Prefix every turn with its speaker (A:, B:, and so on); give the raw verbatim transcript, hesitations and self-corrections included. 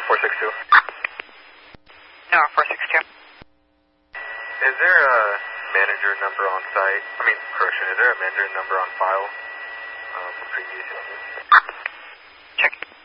A: four six two.
B: Tower four six two.
A: Is there a manager number on site? I mean, correction, is there a manager number on file uh, from previous units?
B: Check.